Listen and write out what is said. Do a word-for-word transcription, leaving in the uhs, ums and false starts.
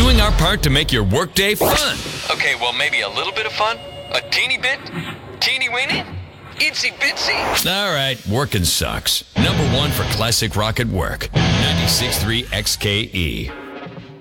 doing our part to make your workday fun. Okay, well, maybe a little bit of fun? A teeny bit? Teeny weeny? Itsy bitsy? All right, working sucks. Number one for classic rock at work. ninety-six point three X K E.